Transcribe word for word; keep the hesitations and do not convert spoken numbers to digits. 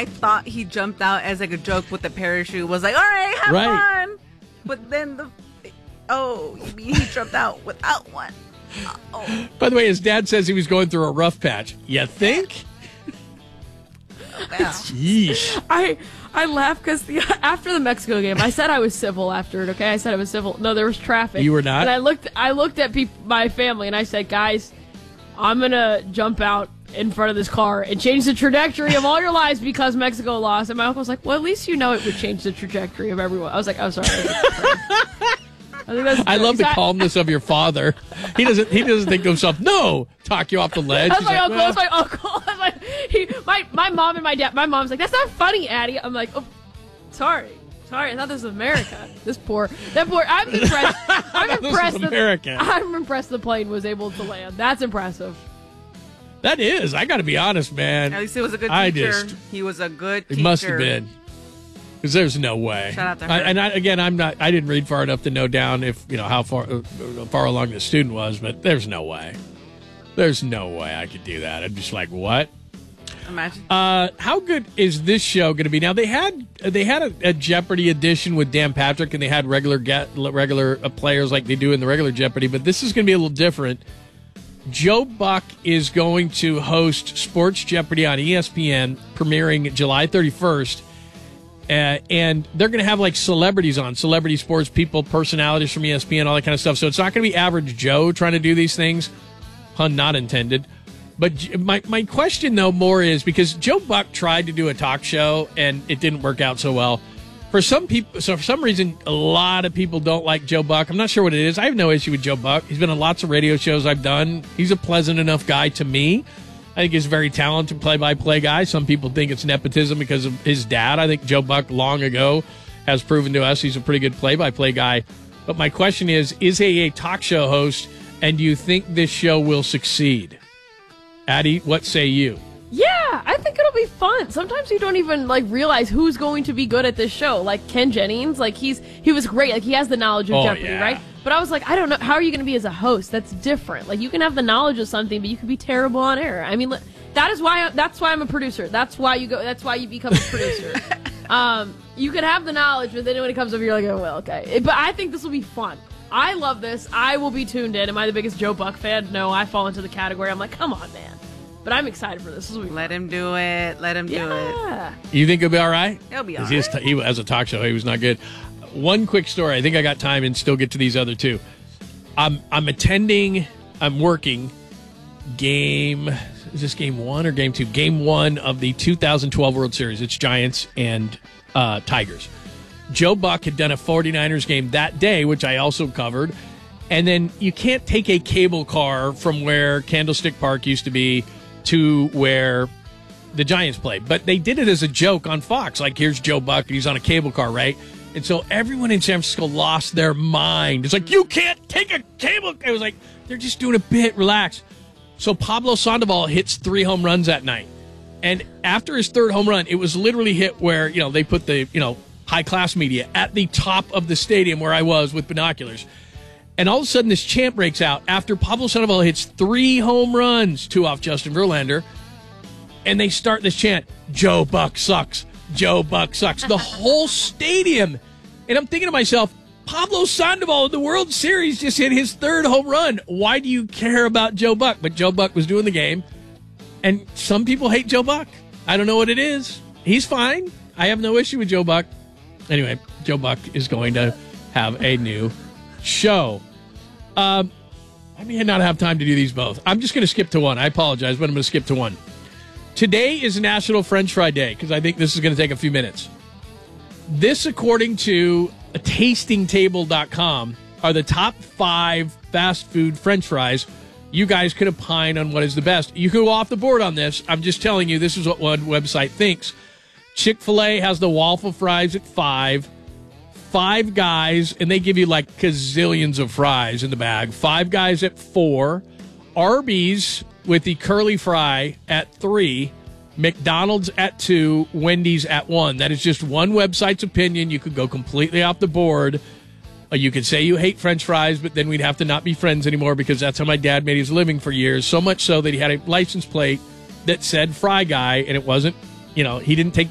I thought he jumped out as like a joke with the parachute. Was like, all right, have right. fun. But then the oh, you mean he jumped out without one? Oh. By the way, his dad says he was going through a rough patch. You think? Oh, wow. Yeesh. I I laugh because after the Mexico game, I said I was civil after it. Okay, I said I was civil. No, there was traffic. You were not? And I looked. I looked at peop my family and I said, guys, I'm gonna jump out in front of this car and change the trajectory of all your lives because Mexico lost. And my uncle was like, well, at least you know it would change the trajectory of everyone. I was like, oh, sorry. I, think that's I love the I, calmness of your father. He doesn't. He doesn't think to himself, "No, talk you off the ledge." That's He's my like, uncle. well. That's my uncle. That's my, he, my my mom and my dad. My mom's like, "That's not funny, Addie." I'm like, "Oh, sorry, sorry. I thought this was America. This poor, that poor. I'm impressed. I'm impressed. This is America. That, I'm impressed the plane was able to land. That's impressive. That is. I got to be honest, man. At least he was a good teacher. I just, he was a good teacher. It must have been. Because there's no way. Shout out to her. I, and I, again, I'm not. I didn't read far enough to know down if you know how far uh, far along the student was, but there's no way. There's no way I could do that. I'm just like, what? Imagine. Uh, how good is this show going to be? Now they had they had a, a Jeopardy edition with Dan Patrick, and they had regular get regular uh, players like they do in the regular Jeopardy, but this is going to be a little different. Joe Buck is going to host Sports Jeopardy on E S P N, premiering July thirty-first. Uh, and they're going to have like celebrities on, celebrity sports people, personalities from E S P N, all that kind of stuff. So it's not going to be average Joe trying to do these things, pun not intended. But my my question though more is because Joe Buck tried to do a talk show and it didn't work out so well. For some people, so for some reason, a lot of people don't like Joe Buck. I'm not sure what it is. I have no issue with Joe Buck. He's been on lots of radio shows I've done. He's a pleasant enough guy to me. I think he's a very talented play-by-play guy. Some people think it's nepotism because of his dad. I think Joe Buck long ago has proven to us he's a pretty good play-by-play guy. But my question is, is he a talk show host, and do you think this show will succeed? Addie, what say you? Yeah, I think it'll be fun. Sometimes you don't even like realize who's going to be good at this show. Like Ken Jennings, like he's he was great. Like he has the knowledge of Oh, Jeopardy, yeah. right? But I was like, I don't know, how are you going to be as a host? That's different. Like you can have the knowledge of something, but you could be terrible on air. I mean, li- that is why I, that's why I'm a producer. That's why you go. That's why you become a producer. um, you can have the knowledge, but then when it comes over, you're like, oh well, okay. It- but I think this will be fun. I love this. I will be tuned in. Am I the biggest Joe Buck fan? No, I fall into the category. I'm like, come on, man. But I'm excited for this. This will be fun. Let him do it. Let him do it. Yeah. You think he'll be all right? He'll be all 'Cause he is right. t- he, as a talk show, he was not good. One quick story. I think I got time and still get to these other two. I'm I'm attending. I'm working game. Is this game one or game two? Game one of the two thousand twelve World Series. It's Giants and uh, Tigers. Joe Buck had done a 49ers game that day, which I also covered. And then you can't take a cable car from where Candlestick Park used to be to where the Giants played. But they did it as a joke on Fox. Like, here's Joe Buck, and he's on a cable car, right? And so everyone in San Francisco lost their mind. It's like, you can't take a cable car. It was like, they're just doing a bit, relax. So Pablo Sandoval hits three home runs that night. And after his third home run, it was literally hit where, you know, they put the, you know, high-class media at the top of the stadium where I was with binoculars. And all of a sudden, this chant breaks out after Pablo Sandoval hits three home runs, two off Justin Verlander, and they start this chant, Joe Buck sucks, Joe Buck sucks, the whole stadium. And I'm thinking to myself, Pablo Sandoval in the World Series just hit his third home run. Why do you care about Joe Buck? But Joe Buck was doing the game, and some people hate Joe Buck. I don't know what it is. He's fine. I have no issue with Joe Buck. Anyway, Joe Buck is going to have a new show. Um, I may not have time to do these both. I'm just going to skip to one. I apologize, but I'm going to skip to one. Today is National French Fry Day because I think this is going to take a few minutes. This, according to tasting table dot com, are the top five fast food French fries. You guys could opine on what is the best. You could go off the board on this. I'm just telling you, this is what one website thinks. Chick-fil-A has the waffle fries at five. Five Guys, and they give you like gazillions of fries in the bag. Five Guys at four. Arby's with the curly fry at three. McDonald's at two. Wendy's at one. That is just one website's opinion. You could go completely off the board. Uh, you could say you hate French fries, but then we'd have to not be friends anymore because that's how my dad made his living for years. So much so that he had a license plate that said Fry Guy, and it wasn't, you know, he didn't take